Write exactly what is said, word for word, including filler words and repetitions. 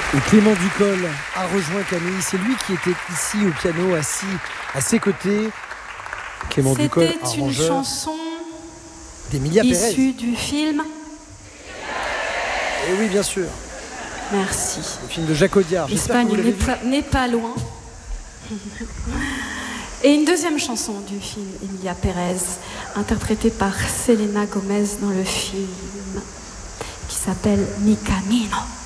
Et Clément Ducol a rejoint Camille. C'est lui qui était ici au piano, assis à ses côtés. Clément Ducol, C'était une chanson d'Emilia Pérez, issue du film. Et oui, bien sûr. Merci. Le film de Jacques Audiard. L'Espagne n'est pas, n'est pas loin. Et une deuxième chanson du film Emilia Pérez, interprétée par Selena Gomez dans le film, qui s'appelle Mi Camino.